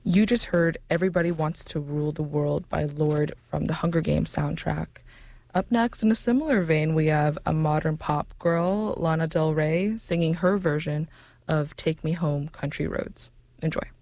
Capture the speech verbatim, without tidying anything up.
You just heard Everybody Wants to Rule the World by Lorde from the Hunger Games soundtrack. Up next, in a similar vein, we have a modern pop girl, Lana Del Rey, singing her version of Take Me Home, Country Roads. Enjoy.